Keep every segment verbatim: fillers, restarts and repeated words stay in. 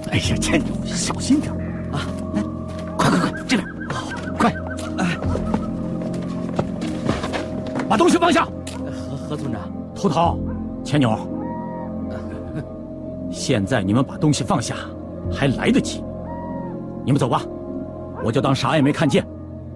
哎呀，倩女，小心点啊！来，快快快，这边，快！哎，把东西放下。 何何村长， 秃头，倩女，现在你们把东西放下，还来得及。你们走吧，我就当啥也没看见。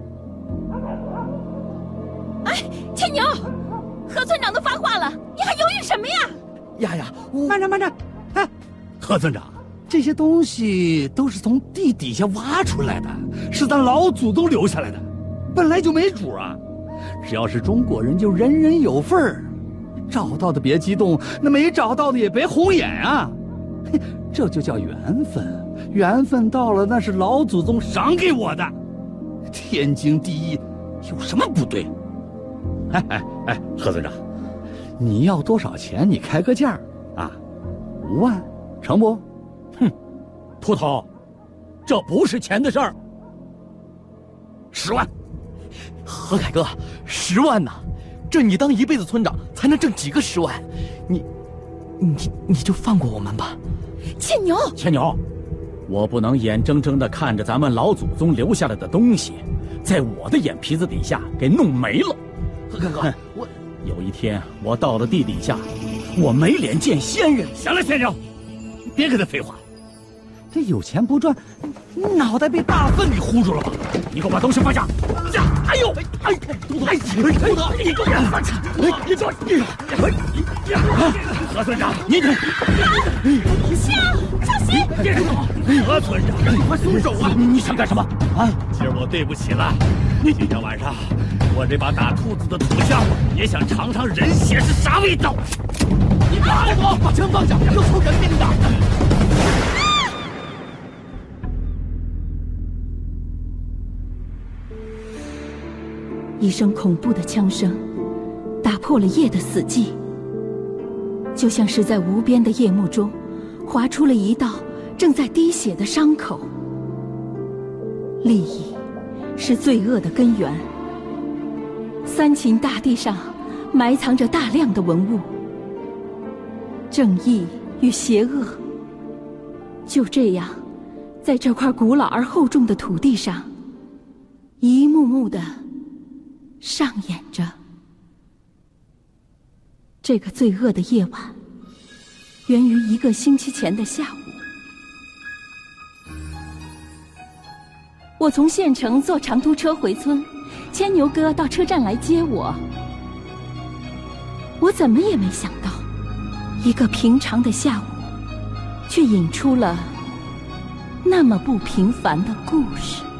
哎，倩牛，何村长都发话了，你还犹豫什么呀？ 呀呀，我慢着慢着，哎， 何村长， 这些东西都是从地底下挖出来的，是咱老祖宗留下来的，本来就没主啊。只要是中国人，就人人有份儿。找到的别激动，那没找到的也别红眼啊。这就叫缘分，缘分到了，那是老祖宗赏给我的，天经地义，有什么不对？哎哎哎，何村长，你要多少钱？你开个价啊，五万，成不？ 哼，秃头，这不是钱的事儿。十万， 何凯哥，十万呐！这你当一辈子村长才能挣几个十万？你，你你就放过我们吧。 倩牛， 倩牛，我不能眼睁睁地看着咱们老祖宗留下来的东西，在我的眼皮子底下给弄没了。 何凯哥，我有一天我到了地底下，我没脸见仙人。 行了，先生，别跟他废话。这有钱不赚，脑袋被大粪给糊住了吧？ 你给我把东西放下！ 呀！哎呦！哎！秃头！哎！秃头！你给我放下！哎！你给我！ 何村长，你你香，小心！ 别动！何村长，你快松手啊！ 你想干什么？啊！ 今儿我对不起了。今天晚上，我这把打兔子的土枪也想尝尝人血是啥味道。你打我！把枪放下！要出人命的！ 一声恐怖的枪声打破了夜的死寂，就像是在无边的夜幕中划出了一道正在滴血的伤口。利益是罪恶的根源，三秦大地上埋藏着大量的文物，正义与邪恶就这样在这块古老而厚重的土地上一幕幕的上演着。这个罪恶的夜晚源于一个星期前的下午，我从县城坐长途车回村，牵牛哥到车站来接我。我怎么也没想到，一个平常的下午却引出了那么不平凡的故事。